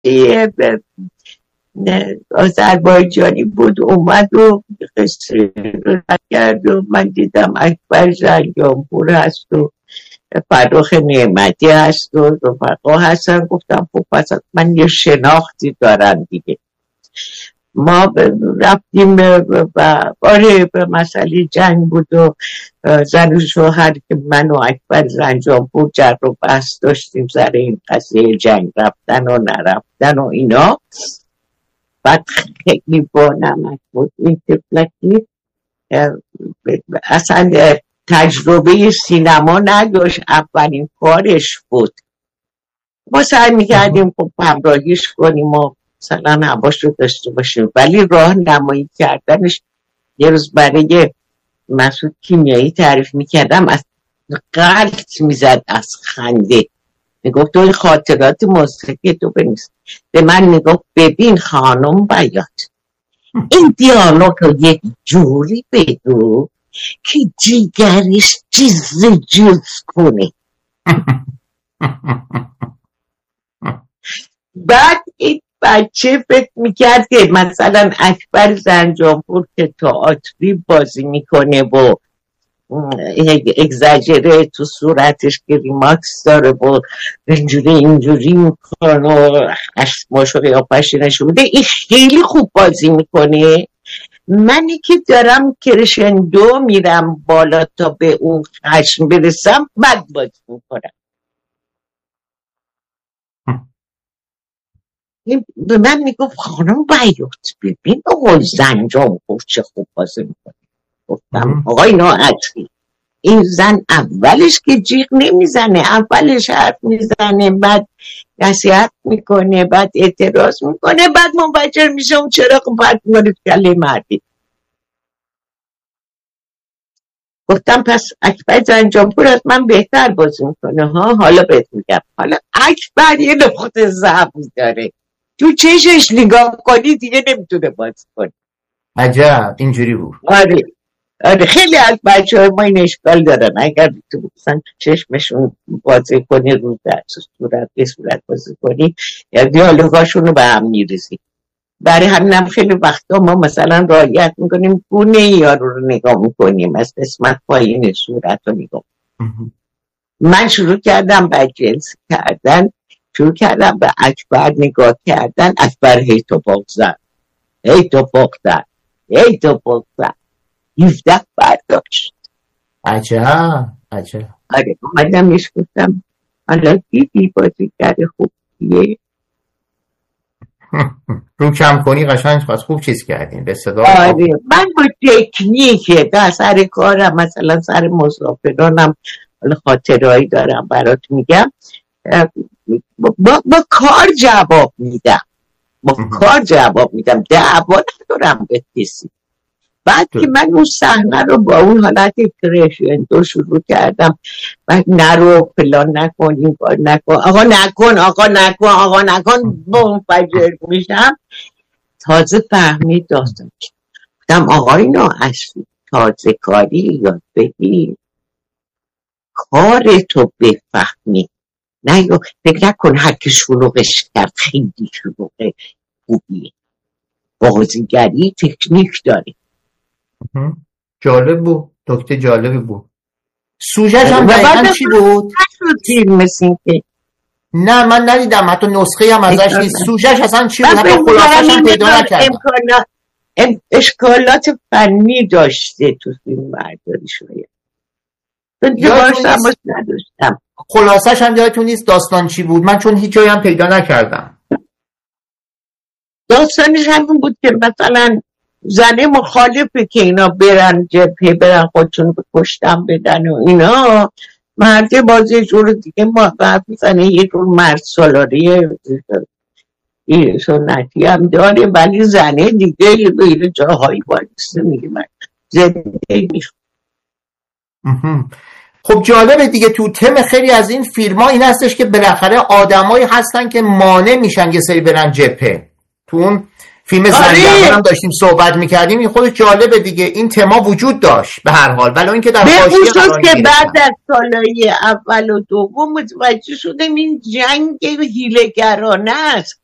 آذربایجانی بود، اومد و قصه رو کرد و من دیدم اکبر زنجانپور هست و فرخ نعمتی هست و رفقا هستن. گفتم خب پس من یه شناختی دارم دیگه. ما رفتیم و آره به مسئله جنگ بود و زن و شوهر که من و اکبر زنجانپور جر و بحث داشتیم سر این قضیه جنگ رفتن و نرفتن و اینا. بعد خیلی با نمک بود این طفلکی، اصلا تجربه سینما نداشت، اولین کارش بود. ما سعی میکردیم خب همراهیش کنیم و مثلا هواش رو داشته باشیم، ولی راه نمایی کردنش یه روز برای مسعود کیمیایی تعریف میکردم از قلط میزد از خنده. میگفت تو خاطرات موسیقی تو بنویس. به من میگفت ببین خانم بیات، این دیالوگ رو یک جوری بگو که جیگرش جز کنه. بعد این بچه فکر میکرد که مثلا اکبر زنجانپور که تئاتری بازی میکنه و اگزاجره تو صورتش که ریماکس داره و اینجوری میکنه و ماشو قیافش نشون میده، این خیلی خوب بازی میکنه. منی که دارم کرشندو میرم بالا تا به اون خشم برسم بد بازی میکنم. به من میگفت خانم بیات ببین آقای زنجانپور چه خوب بازی میکنه. گفتم آقای ناعطری، این زن اولش که جیغ نمیزنه، اولش حرف میزنه، بعد نصیحت میکنه، بعد اعتراض میکنه، بعد منفجر میشه اون چراغ پرت میکنه کله مردی. گفتم پس اکبر زنجانپور از من بهتر بازی میکنه ها. حالا بهت میگم، حالا اکبر یه نقطه ضعف داره، تو چشش نگاه کنی دیگه نمیتونه بازی کنه. عجب اینجوری بود. آره خیلی از بچه های ما این اشکال دارن، اگر تو مثلا چشمشون بازی کنی رو در صورت بازی کنی یا دیالوگاشون رو به هم میریزی. برای همینم خیلی وقتا ما مثلا رعایت میکنیم گونه یارو رو نگاه میکنیم از قسمت پایین صورت رو نگاه. من شروع کردم به جنس کردن، شروع کردم به اکبر نگاه کردن. اکبر هی تو بغزن 17 برداشت. عجب. آره اومدم میش گفتم حالا دیدی بازیگر خوبیه. رو کم کنی قشنگ خوب چیز کردین به صدا. آره من با تکنیکه در سر کارم، مثلا سر مسافرانم خاطرهایی دارم برات میگم، با کار جواب میدم، دعوا ندارم به کسی. بعد که من اون صحنه رو با اون حالت کرشندو شروع کردم و نرو فلان نکن این کار نکن آقا نکن منفجر میشم. تازه فهمید داستان گفتم آقای نااصلی تازه کاری یاد بگیر، کار تو بفهمی، نه یا فکر نکن هر که شلوغش کرد خیلی شلوغه خوبیه. بازیگری تکنیک داری. جالب بود، دکتر جالبی بود. سوژه‌ش هم دقیقاً چی بود؟ نه من ندیدم، حتی نسخه هم ازش نیست. سوژه‌ش اصلا چی بود؟ حتی خلاصش هم پیدا نکردم. اشکالات فنی داشته تو فیلم برداری شاید. نداشتم. خلاصش هم یادتون نیست داستان چی بود؟ من چون هیچ جایی هم پیدا نکردم. داستانش همین بود که مثلا زنه مخالفه که اینا برن جبهه، برن خودشون به کشتن بدن و اینا. مرده بازی جور دیگه محبت میزنه، یه جور مرد سالاری سنتی هم داره، ولی زنه دیگه به جاهایی بایسته میگه من زنده میخوام. خب جالبه دیگه. تو تم خیلی از این فیلم ها این هستش که بالاخره آدمایی هستن که مانع میشن یه سری برن جبهه. تو اون فیلم زنگران هم داشتیم صحبت میکردیم، این خودش جالبه دیگه. این تما وجود داشت به هر حال، ولی اینکه در حاشیه قرار که بعد از سالهای اول و دوم متوجه شدم این جنگ هیله‌گرانه است.